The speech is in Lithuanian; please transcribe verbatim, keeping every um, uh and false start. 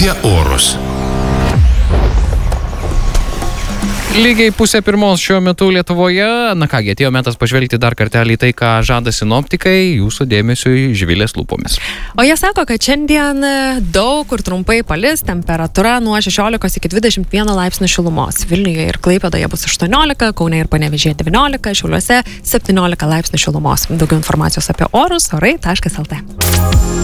apie orus. Lygiai pusė pirmos šiuo metu Lietuvoje. Na kągi, atėjo metas pažvelgti dar kartelį tai, ką žada sinoptikai, jūsų dėmesiui Živilės lūpomis. O jie sako, kad šiandien daug kur trumpai palis, temperatūra nuo šešiolikos iki dvidešimt vieno laipsnių šilumos. Vilniuje ir Klaipėdoje bus aštuoniolika, Kaune ir Panevėžyje devyniolika, Šiauliuose septyniolika laipsnių šilumos. Daugiau informacijos apie orus orai taškas lt.